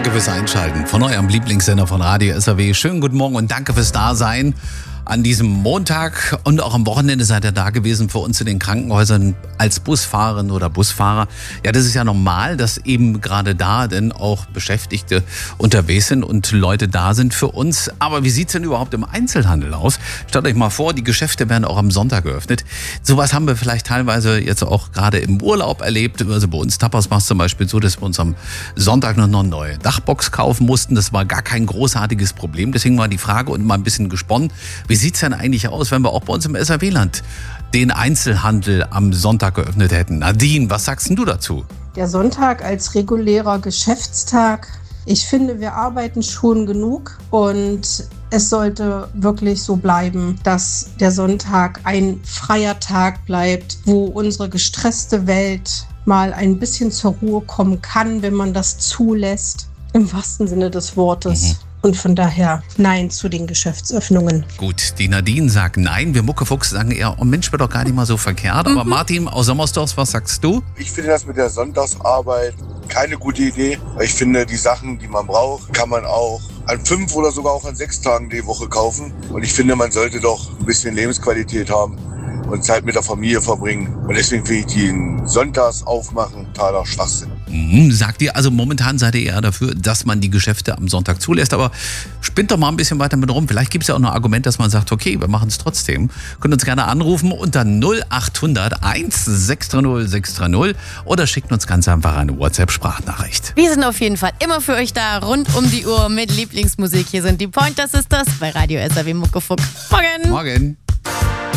Danke fürs Einschalten von eurem Lieblingssender von Radio SAW. Schönen guten Morgen und danke fürs Dasein an diesem Montag. Und auch am Wochenende seid ihr da gewesen für uns in den Krankenhäusern als Busfahrerin oder Busfahrer. Ja, das ist ja normal, dass eben gerade da denn auch Beschäftigte unterwegs sind und Leute da sind für uns. Aber wie sieht's denn überhaupt im Einzelhandel aus? Stellt euch mal vor, die Geschäfte werden auch am Sonntag geöffnet. Sowas haben wir vielleicht teilweise jetzt auch gerade im Urlaub erlebt. Also bei uns Tapas war es zum Beispiel so, dass wir uns am Sonntag noch eine neue Dachbox kaufen mussten. Das war gar kein großartiges Problem. Deswegen war die Frage und mal ein bisschen gesponnen. Wie sieht es denn eigentlich aus, wenn wir auch bei uns im SAW-Land den Einzelhandel am Sonntag geöffnet hätten? Nadine, was sagst denn du dazu? Der Sonntag als regulärer Geschäftstag. Ich finde, wir arbeiten schon genug und es sollte wirklich so bleiben, dass der Sonntag ein freier Tag bleibt, wo unsere gestresste Welt mal ein bisschen zur Ruhe kommen kann, wenn man das zulässt, im wahrsten Sinne des Wortes. Und von daher nein zu den Geschäftsöffnungen. Gut, die Nadine sagt nein. Wir Muckefuchs sagen eher, oh Mensch, wird doch gar nicht mal so verkehrt. Aber Martin aus Sommersdorf, was sagst du? Ich finde das mit der Sonntagsarbeit keine gute Idee. Weil ich finde, die Sachen, die man braucht, kann man auch an 5 oder sogar auch an 6 Tagen die Woche kaufen. Und ich finde, man sollte doch ein bisschen Lebensqualität haben und Zeit mit der Familie verbringen. Und deswegen finde ich den Sonntagsaufmachen totaler Schwachsinn. Sagt ihr, also momentan seid ihr eher dafür, dass man die Geschäfte am Sonntag zulässt, aber spinnt doch mal ein bisschen weiter mit rum. Vielleicht gibt es ja auch noch ein Argument, dass man sagt, okay, wir machen es trotzdem. Könnt uns gerne anrufen unter 0800 1630 630 oder schickt uns ganz einfach eine WhatsApp-Sprachnachricht. Wir sind auf jeden Fall immer für euch da, rund um die Uhr mit Lieblingsmusik. Hier sind die Pointer Sisters bei Radio SAW Muckefuck. Morgen! Morgen!